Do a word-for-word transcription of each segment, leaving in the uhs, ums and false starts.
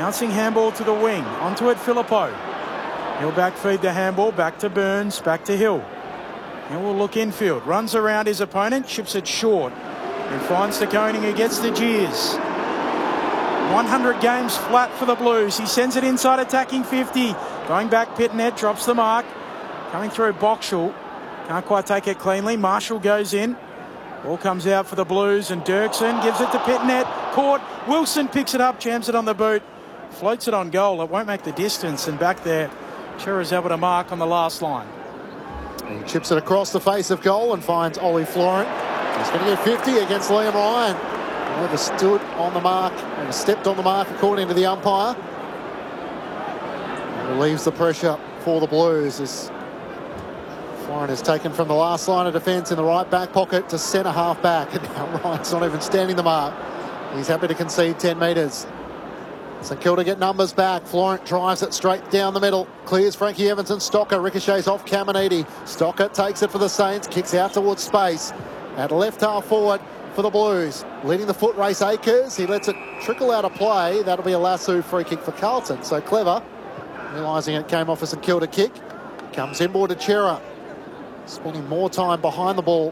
Bouncing handball to the wing. Onto it, Phillipou. He'll back feed the handball. Back to Burns. Back to Hill. Hill will look infield. Runs around his opponent. Chips it short. And finds De Koning, who gets the jeers. one hundred games flat for the Blues. He sends it inside, attacking fifty. Going back, Pittonet drops the mark. Coming through, Boxall. Can't quite take it cleanly. Marshall goes in. Ball comes out for the Blues, and Dirksen gives it to Pittonet. Caught. Wilson picks it up, jams it on the boot. Floats it on goal. It won't make the distance. And back there, Chera's able to mark on the last line. He chips it across the face of goal and finds Ollie Florent. He's going to get fifty against Liam Ryan. Overstood on the mark, overstepped on the mark according to the umpire. It relieves the pressure for the Blues as Florent is taken from the last line of defence in the right back pocket to centre half back. And now Ryan's not even standing the mark. He's happy to concede ten metres. St Kilda get numbers back. Florent drives it straight down the middle. Clears Frankie Evans and Stocker. Ricochets off Caminiti. Stocker takes it for the Saints. Kicks out towards space. At left half forward for the Blues. Leading the foot race, Akers. He lets it trickle out of play. That'll be a lasso free kick for Carlton. So Clever, realising it came off a St Kilda kick. Comes inboard to Chera. Spending more time behind the ball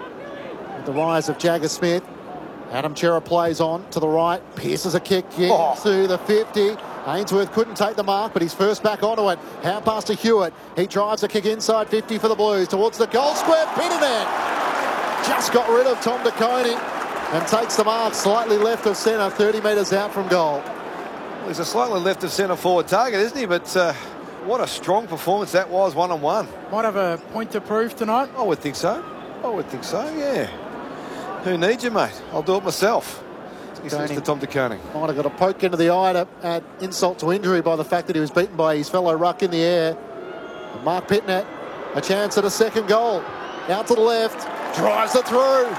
with the rise of Jagger Smith. Adam Chera plays on to the right. Pierces a kick into oh. the fifty. Ainsworth couldn't take the mark, but he's first back onto it. Hand pass to Hewitt. He drives a kick inside fifty for the Blues towards the goal square. Pittonet just got rid of Tom De Koning and takes the mark slightly left of centre, thirty metres out from goal. Well, he's a slightly left of centre forward target, isn't he? But uh, what a strong performance that was, one on one. Might have a point to prove tonight. I would think so. I would think so, yeah. Who needs you, mate? I'll do it myself. He says to Tom De Koning. Might have got a poke into the eye to add insult to injury by the fact that he was beaten by his fellow ruck in the air. And Mark Pittonet, a chance at a second goal. Out to the left, drives it through.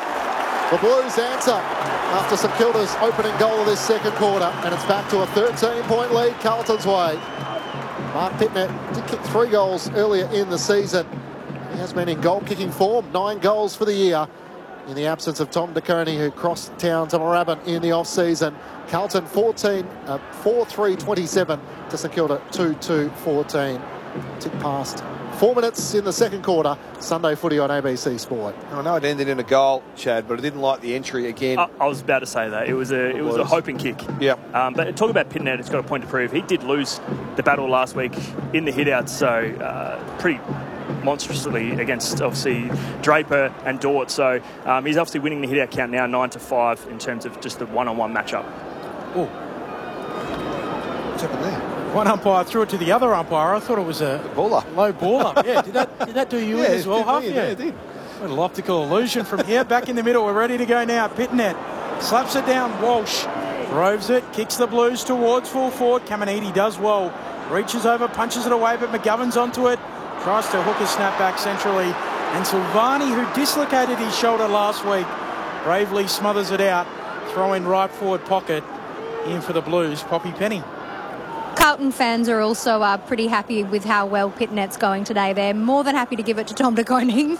The Blues answer after St Kilda's opening goal of this second quarter, and it's back to a thirteen point lead Carlton's way. Mark Pittonet did kick three goals earlier in the season. He has been in goal-kicking form, nine goals for the year. In the absence of Tom De Koning, who crossed town to Moorabbin in the off-season. Carlton fourteen, uh, four three twenty-seven to St Kilda two two fourteen. Tick past four minutes in the second quarter. Sunday footy on A B C Sport. I know it ended in a goal, Chad, but I didn't like the entry again. I, I was about to say that. It was a it was a hoping kick. Yeah. Um, but talk about Pittonet, it's got a point to prove. He did lose the battle last week in the hit-out, so uh, pretty monstrously against obviously Draper and Dort. So um, he's obviously winning the hit-out count now, nine to five in terms of just the one-on-one matchup. Oh, what's happened there? One umpire threw it to the other umpire. I thought it was a baller. low baller. Yeah, did that did that do you yeah, in as well, Huff? Yeah, it did. A little optical illusion from here. Back in the middle. We're ready to go now. Pittonet slaps it down. Walsh droves it, kicks the Blues towards full forward. Caminiti does well. Reaches over, punches it away, but McGovern's onto it. Tries to hook a snap back centrally. And Silvani, who dislocated his shoulder last week, bravely smothers it out. Throw in right forward pocket. In for the Blues, Poppy Penny. Carlton fans are also uh, pretty happy with how well Pittonet's going today. They're more than happy to give it to Tom De Koning.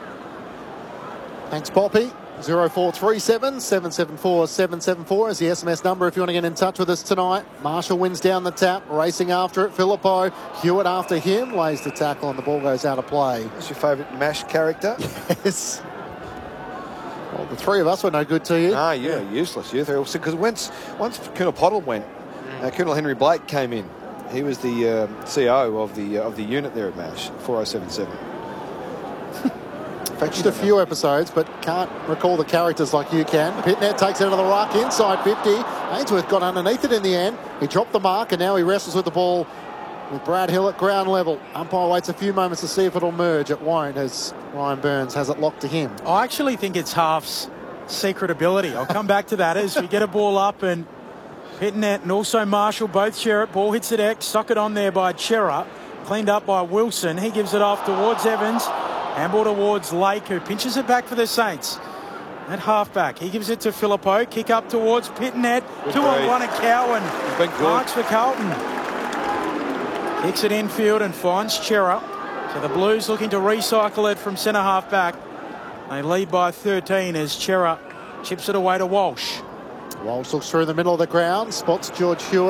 Thanks, Poppy. zero four three seven, seven seven four, seven seven four is the S M S number if you want to get in touch with us tonight. Marshall wins down the tap, racing after it. Phillipou, Hewitt after him, lays the tackle and the ball goes out of play. What's your favourite MASH character? Yes. Well, the three of us were no good to you. Ah, yeah, useless. Because once, once Colonel Pottle went, uh, Colonel Henry Blake came in. He was the um, C O of the uh, of the unit there at MASH, four oh seven seven. Fetched a few episodes, but can't recall the characters like you can. Pittonet takes it out of the ruck, inside fifty. Ainsworth got underneath it in the end. He dropped the mark, and now he wrestles with the ball with Brad Hill at ground level. Umpire waits a few moments to see if it'll merge. It won't, as Ryan Burns has it locked to him. I actually think it's Half's secret ability. I'll come back to that as we get a ball up, and Pittonet and also Marshall both share it. Ball hits the deck, socket on there by Chera. Cleaned up by Wilson. He gives it off towards Evans. Handball towards Lake, who pinches it back for the Saints. At halfback, he gives it to Phillipou. Kick up towards Pittonet. Two on one at Cowan. Marks for Carlton. Kicks it infield and finds Chera. So the Blues looking to recycle it from centre half back. They lead by thirteen as Chera chips it away to Walsh. Walsh looks through the middle of the ground, spots George Hewitt.